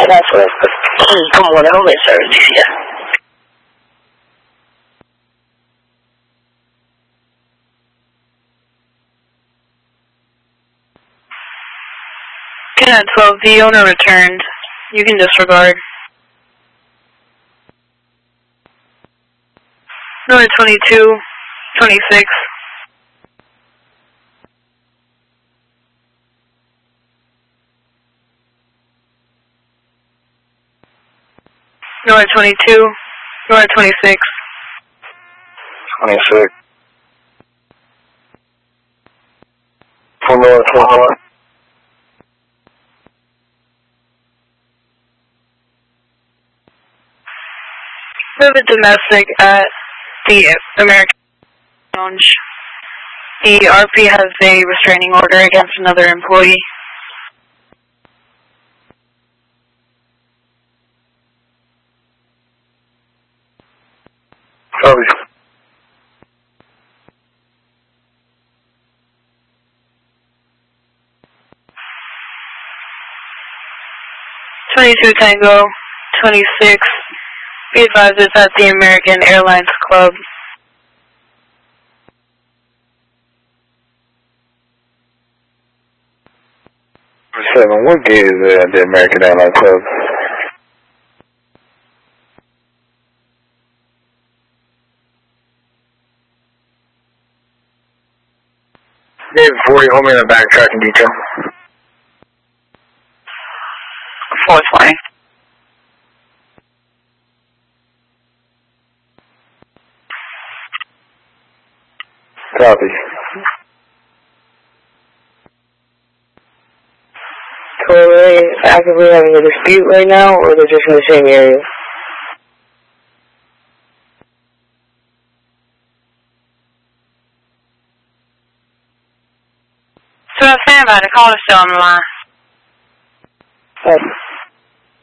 Southwest, como de home service, yeah. Cadet 12, the owner returned. You can disregard. North 22, 26. North 22, North 26. 26. For North 21. We have a domestic at the American Lounge. The RP has a restraining order against another employee. Copy. "22 Tango, 26. Be advised it's at the American Airlines Club. What gate is it at the American Airlines Club? Gate 40, hold me in the back tracking detail. 420. Copy. So are they actively having a dispute right now, or they're just in the same area? So stand by, the call is still on the line. Right.